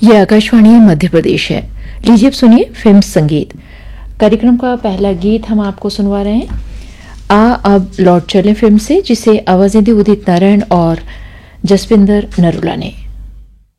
ये आकाशवाणी मध्य प्रदेश है। लीजिए अब सुनिए फिल्म संगीत। कार्यक्रम का पहला गीत हम आपको सुनवा रहे हैं अब लौट चले फिल्म से, जिसे आवाजें दी उदित नारायण और जसविंदर नरूला ने।